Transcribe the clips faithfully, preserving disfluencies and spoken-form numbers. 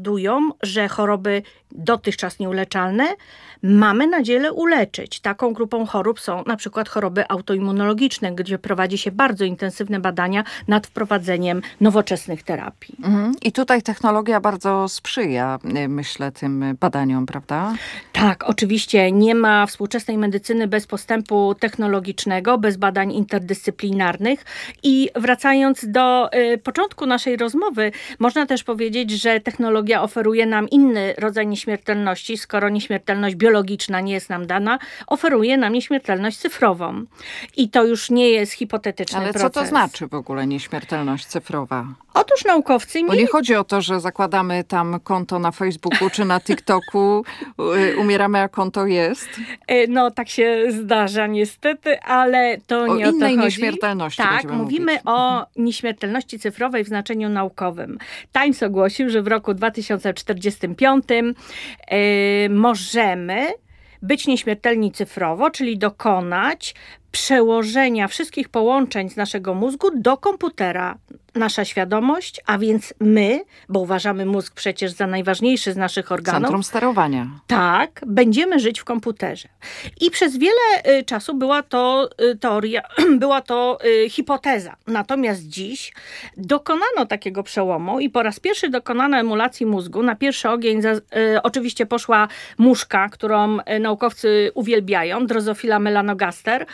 powodują, że choroby dotychczas nieuleczalne mamy nadzieję uleczyć. Taką grupą chorób są na przykład choroby autoimmunologiczne, gdzie prowadzi się bardzo intensywne badania nad wprowadzeniem nowoczesnych terapii. Mhm. I tutaj technologia bardzo sprzyja, myślę, tym badaniom, prawda? Tak, oczywiście nie ma współczesnej medycyny bez postępu technologicznego, bez badań interdyscyplinarnych. I wracając do y, początku naszej rozmowy, można też powiedzieć, że technologia oferuje nam inny rodzaj nieśmiertelności, skoro nieśmiertelność biologiczna nie jest nam dana, oferuje nam nieśmiertelność cyfrową. I to już nie jest hipotetyczny Ale proces. co to znaczy w ogóle nieśmiertelność cyfrowa? Otóż naukowcy... Bo nie chodzi o to, że zakładamy tam konto na Facebooku czy na TikToku, umieramy, a konto jest. No tak się zdarza niestety, ale to o nie o to chodzi. O innej nieśmiertelności Tak, będziemy mówimy mówić. o nieśmiertelności cyfrowej w znaczeniu naukowym. Times ogłosił, że w roku dwa tysiące czterdziestym piątym yy, możemy być nieśmiertelni cyfrowo, czyli dokonać przełożenia wszystkich połączeń z naszego mózgu do komputera. Nasza świadomość, a więc my, bo uważamy mózg przecież za najważniejszy z naszych organów. Centrum sterowania. Tak, będziemy żyć w komputerze. I przez wiele y, czasu była to y, teoria, była to y, hipoteza. Natomiast dziś dokonano takiego przełomu i po raz pierwszy dokonano emulacji mózgu. Na pierwszy ogień za, y, oczywiście poszła muszka, którą y, naukowcy uwielbiają, Drosophila melanogaster,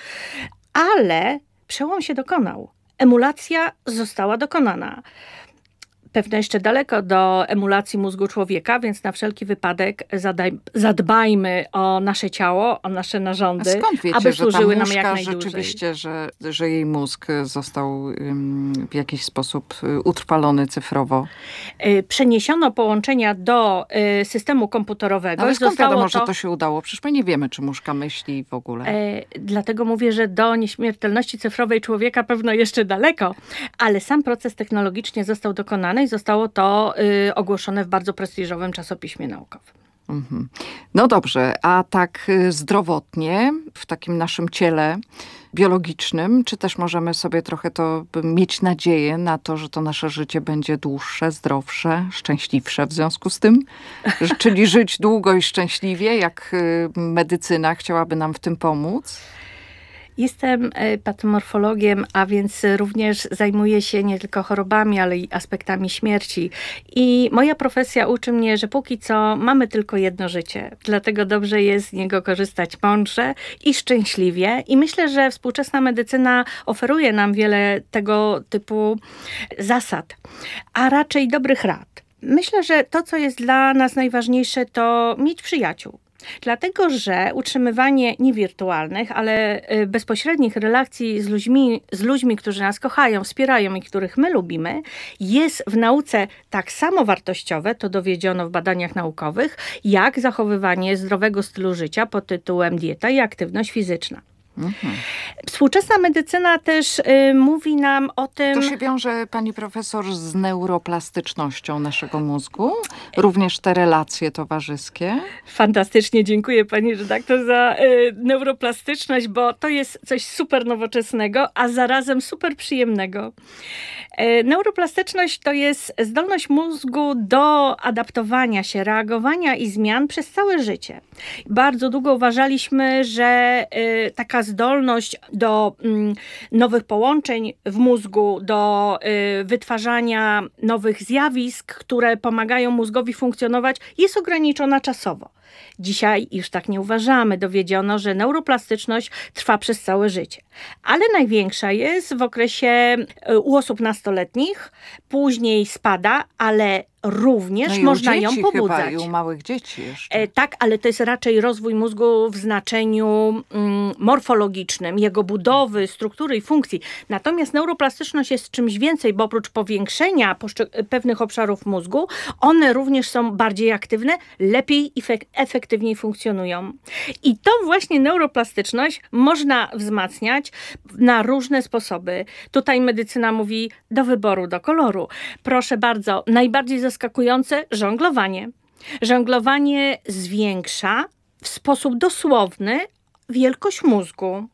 ale przełom się dokonał. Emulacja została dokonana. Pewno jeszcze daleko do emulacji mózgu człowieka, więc na wszelki wypadek zadaj, zadbajmy o nasze ciało, o nasze narządy, A skąd wiecie, aby że ta służyły nam muszka jak najdłużej. rzeczywiście, że, że jej mózg został um, w jakiś sposób utrwalony cyfrowo? Przeniesiono połączenia do y, systemu komputerowego. Ale skąd Zostało wiadomo, to... że to się udało? Przecież my nie wiemy, czy muszka myśli w ogóle. E, dlatego mówię, że do nieśmiertelności cyfrowej człowieka pewno jeszcze daleko, ale sam proces technologicznie został dokonany i zostało to y, ogłoszone w bardzo prestiżowym czasopiśmie naukowym. Mhm. No dobrze, a tak zdrowotnie, w takim naszym ciele biologicznym, czy też możemy sobie trochę to mieć nadzieję na to, że to nasze życie będzie dłuższe, zdrowsze, szczęśliwsze w związku z tym? Czyli żyć długo i szczęśliwie, jak medycyna chciałaby nam w tym pomóc? Jestem patomorfologiem, a więc również zajmuję się nie tylko chorobami, ale i aspektami śmierci. I moja profesja uczy mnie, że póki co mamy tylko jedno życie. Dlatego dobrze jest z niego korzystać mądrze i szczęśliwie. I myślę, że współczesna medycyna oferuje nam wiele tego typu zasad, a raczej dobrych rad. Myślę, że to, co jest dla nas najważniejsze, to mieć przyjaciół. Dlatego, że utrzymywanie nie wirtualnych, ale bezpośrednich relacji z ludźmi, z ludźmi, którzy nas kochają, wspierają i których my lubimy, jest w nauce tak samo wartościowe, to dowiedziono w badaniach naukowych, jak zachowywanie zdrowego stylu życia pod tytułem dieta i aktywność fizyczna. Mhm. Współczesna medycyna też y, mówi nam o tym... To się wiąże, pani profesor, z neuroplastycznością naszego mózgu? Również te relacje towarzyskie? Fantastycznie, dziękuję pani redaktor za y, neuroplastyczność, bo to jest coś super nowoczesnego, a zarazem super przyjemnego. Y, neuroplastyczność to jest zdolność mózgu do adaptowania się, reagowania i zmian przez całe życie. Bardzo długo uważaliśmy, że y, taka zdolność do mm, nowych połączeń w mózgu, do y, wytwarzania nowych zjawisk, które pomagają mózgowi funkcjonować, jest ograniczona czasowo. Dzisiaj już tak nie uważamy. Dowiedziono, że neuroplastyczność trwa przez całe życie. Ale największa jest w okresie u osób nastoletnich, później spada, ale również no można ją dzieci pobudzać. Chyba, i u małych dzieci jeszcze. E, tak, ale to jest raczej rozwój mózgu w znaczeniu mm, morfologicznym, jego budowy, struktury i funkcji. Natomiast neuroplastyczność jest czymś więcej, bo oprócz powiększenia poszczeg- pewnych obszarów mózgu, one również są bardziej aktywne, lepiej i fek- efektywniej funkcjonują. I tą właśnie neuroplastyczność można wzmacniać na różne sposoby. Tutaj medycyna mówi do wyboru, do koloru. Proszę bardzo, najbardziej zaskakujące żonglowanie. Żonglowanie zwiększa w sposób dosłowny wielkość mózgu.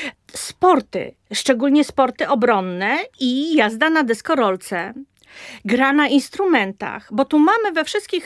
Sporty, szczególnie sporty obronne i jazda na deskorolce. Gra na instrumentach, bo tu mamy we wszystkich